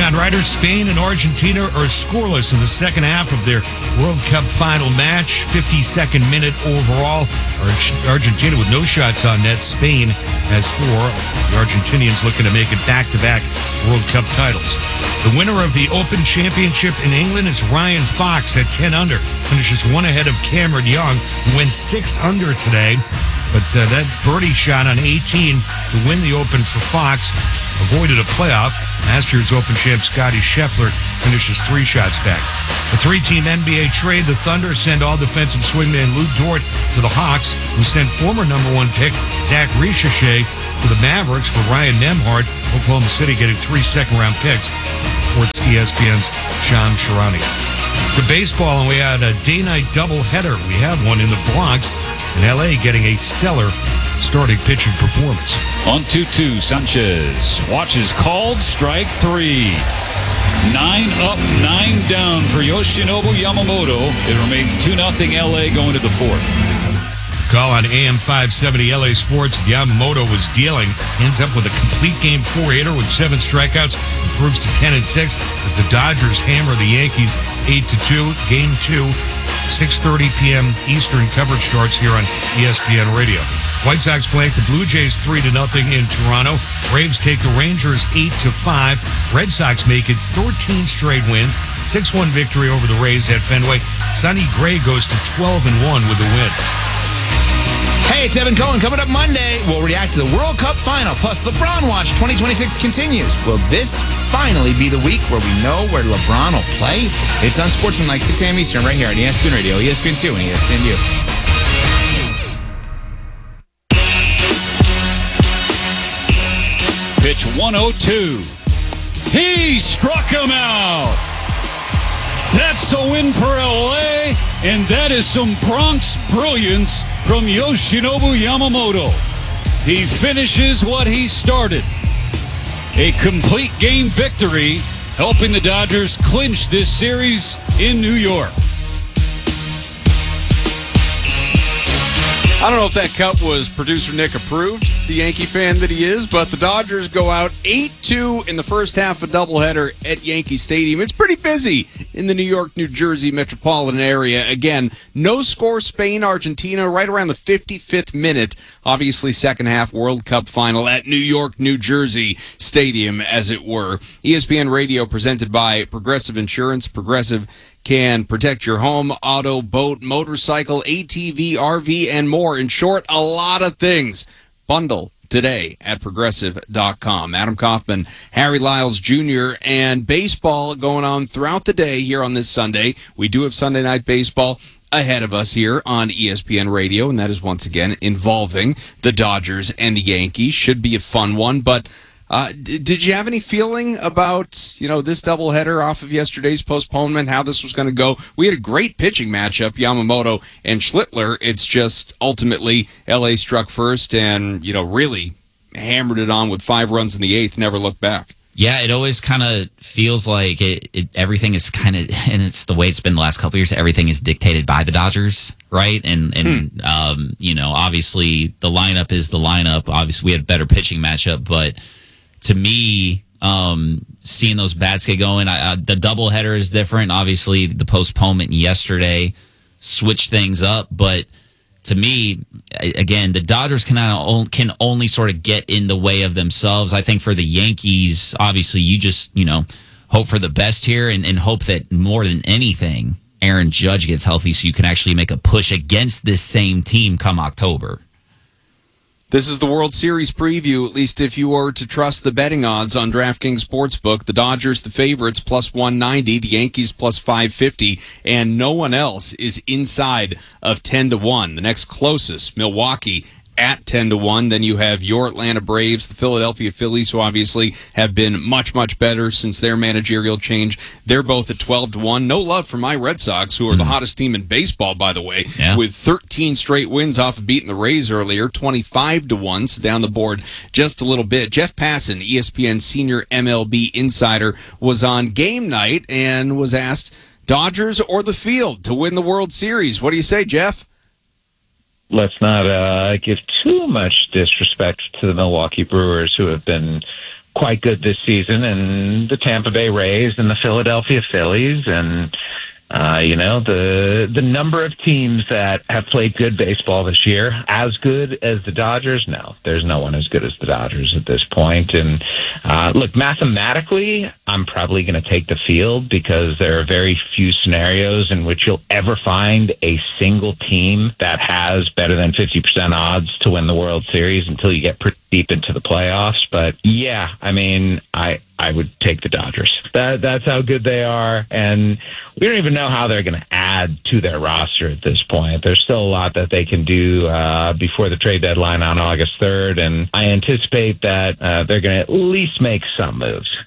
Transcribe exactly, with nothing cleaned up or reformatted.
on Ryder, Spain and Argentina are scoreless in the second half of their World Cup final match. fifty-second minute overall. Argentina with no shots on net. Spain has four. The Argentinians looking to make it back-to-back World Cup titles. The winner of the Open Championship in England is Ryan Fox at ten under. Finishes one ahead of Cameron Young, who went six under today. But uh, that birdie shot on eighteen to win the Open for Fox avoided a playoff. Last year's Open champ Scottie Scheffler finishes three shots back. A three-team N B A trade, the Thunder send all defensive swingman Lou Dort to the Hawks, who sent former number one pick Zach Richache to the Mavericks for Ryan Nembhard. Oklahoma City getting three second-round picks. Sports E S P N's Sean Sharani. To baseball, and we had a day-night doubleheader. We have one in the Bronx, and L A getting a stellar starting pitching performance. On two two, Sanchez watches called strike three. Nine up, nine down for Yoshinobu Yamamoto. It remains two nothing L A going to the fourth. Call on A M five seventy L A Sports. Yamamoto was dealing. Ends up with a complete game four-hitter with seven strikeouts. Improves to ten and six as the Dodgers hammer the Yankees eight to two. Game two, six thirty p.m. Eastern coverage starts here on E S P N Radio. White Sox blank the Blue Jays three to nothing in Toronto. Braves take the Rangers eight to five. Red Sox make it thirteen straight wins. six one victory over the Rays at Fenway. Sonny Gray goes to twelve and one with the win. Hey, it's Evan Cohen. Coming up Monday, we'll react to the World Cup final. Plus, LeBron Watch twenty twenty-six continues. Will this finally be the week where we know where LeBron will play? It's on Sportsman like six a.m. Eastern right here on E S P N Radio, E S P N two, and E S P N U. Pitch one oh two. He struck him out. That's a win for L A, and that is some Bronx brilliance from Yoshinobu Yamamoto. He finishes what he started. A complete game victory, helping the Dodgers clinch this series in New York. I don't know if that cut was producer Nick approved, the Yankee fan that he is, but the Dodgers go out eight two in the first half of doubleheader at Yankee Stadium. It's pretty busy in the New York, New Jersey metropolitan area. Again, no score, Spain, Argentina, right around the fifty-fifth minute. Obviously, second half World Cup final at New York, New Jersey Stadium, as it were. E S P N Radio presented by Progressive Insurance. Progressive can protect your home, auto, boat, motorcycle, A T V, R V, and more. In short, a lot of things. Bundle today at progressive dot com. Adam Kaufman, Harry Lyles Junior, and baseball going on throughout the day here on this Sunday. We do have Sunday Night Baseball ahead of us here on E S P N Radio, and that is once again involving the Dodgers and the Yankees. Should be a fun one, but Uh, d- did you have any feeling about, you know, this doubleheader off of yesterday's postponement, how this was going to go? We had a great pitching matchup, Yamamoto and Schlittler. It's just ultimately L A struck first and, you know, really hammered it on with five runs in the eighth, never looked back. Yeah, it always kind of feels like it, it, everything is kind of, and it's the way it's been the last couple of years, everything is dictated by the Dodgers, right? And, and hmm. um, you know, obviously the lineup is the lineup. Obviously we had a better pitching matchup, but to me, um, seeing those bats get going, I, I, the doubleheader is different. Obviously, the postponement yesterday switched things up. But to me, again, the Dodgers can, can only sort of get in the way of themselves. I think for the Yankees, obviously, you just, you know, hope for the best here and, and hope that more than anything, Aaron Judge gets healthy so you can actually make a push against this same team come October. This is the World Series preview, at least if you were to trust the betting odds on DraftKings Sportsbook. The Dodgers, the favorites, plus one ninety, the Yankees, plus five fifty, and no one else is inside of ten to one. The next closest, Milwaukee, at ten to one. Then you have your Atlanta Braves, the Philadelphia Phillies, who obviously have been much, much better since their managerial change. They're both at twelve to one. No love for my Red Sox, who are mm. the hottest team in baseball, by the way, yeah. with thirteen straight wins off of beating the Rays earlier, twenty-five to one, so down the board just a little bit. Jeff Passan, E S P N senior M L B insider, was on game night and was asked, Dodgers or the field to win the World Series. What do you say, Jeff? Let's not uh, give too much disrespect to the Milwaukee Brewers, who have been quite good this season, and the Tampa Bay Rays and the Philadelphia Phillies, and uh, you know, the the number of teams that have played good baseball this year, as good as the Dodgers. No, there's no one as good as the Dodgers at this point. And uh, look, mathematically, I'm probably going to take the field because there are very few scenarios in which you'll ever find a single team that has better than fifty percent odds to win the World Series until you get pretty deep into the playoffs. But yeah, I mean, I I would take the Dodgers. That that's how good they are, and we don't even know how they're going to add to their roster at this point. There's still a lot that they can do uh, before the trade deadline on August third, and I anticipate that uh, they're going to at least make some moves.